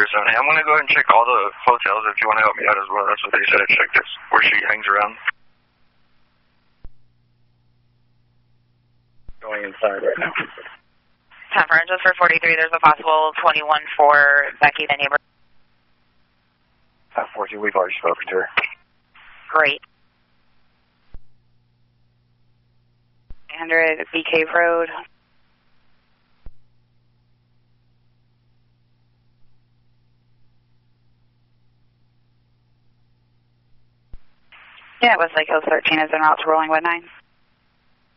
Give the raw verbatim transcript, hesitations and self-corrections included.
Arizona. I'm going to go ahead and check all the hotels if you want to help me out as well. That's what they said. I checked this, where she hangs around. Going inside right now. ten for engines for forty-three. There's a possible twenty-one for Becky, the neighbor. Uh, fourteen, we've already spoken to her. Great. one hundred B Cave Road. Yeah, Westlake Hills thirteen is en route to Rolling Wood nine.